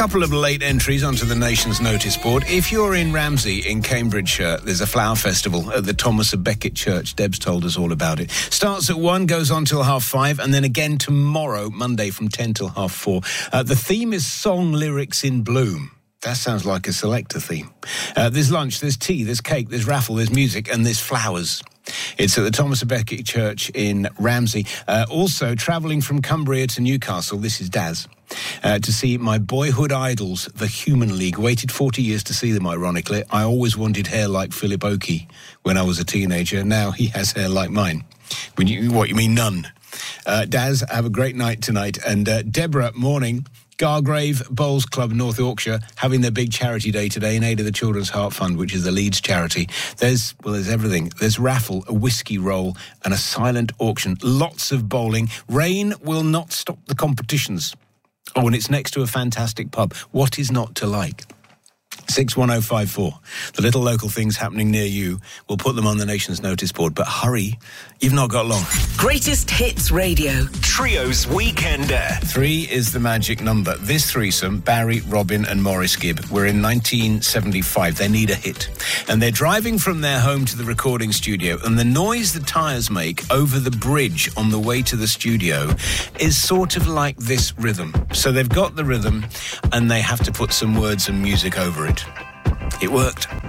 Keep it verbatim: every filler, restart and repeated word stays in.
couple of late entries onto the nation's notice board. If you're in Ramsey in Cambridgeshire, there's a flower festival at the Thomas à Becket Church. Deb's told us all about it. Starts at one, goes on till half five, and then again tomorrow, Monday, from ten till half four. Uh, the theme is Song Lyrics in Bloom. That sounds like a selector theme. Uh, there's lunch, there's tea, there's cake, there's raffle, there's music, and there's flowers. It's at the Thomas à Becket Church in Ramsey. Uh, also, travelling from Cumbria to Newcastle, this is Daz, uh, to see my boyhood idols, the Human League. Waited forty years to see them, ironically. I always wanted hair like Philip Oakey when I was a teenager. Now he has hair like mine. When you, what, you mean none? Uh, Daz, have a great night tonight. And uh, Deborah, morning. Gargrave Bowls Club, North Yorkshire, having their big charity day today in aid of the Children's Heart Fund, which is the Leeds charity. There's, well, there's everything. There's raffle, a whiskey roll, and a silent auction. Lots of bowling. Rain will not stop the competitions. Oh, and it's next to a fantastic pub. What is not to like? six one oh five four. The little local things happening near you, we'll put them on the nation's notice board. But hurry, you've not got long. Greatest Hits Radio. Trio's Weekender. Three is the magic number. This threesome, Barry, Robin and Maurice Gibb, were in nineteen seventy-five. They need a hit. And they're driving from their home to the recording studio, and the noise the tyres make over the bridge on the way to the studio is sort of like this rhythm. So they've got the rhythm, and they have to put some words and music over it. It worked.